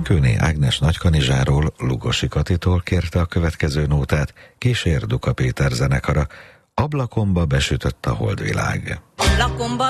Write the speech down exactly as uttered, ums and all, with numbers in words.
Kőné Ágnes Nagykanizsáról, Lugosi Katitól kérte a következő nótát, kísér Duka Péter zenekara. Ablakomba besütött a holdvilág. Ablakomba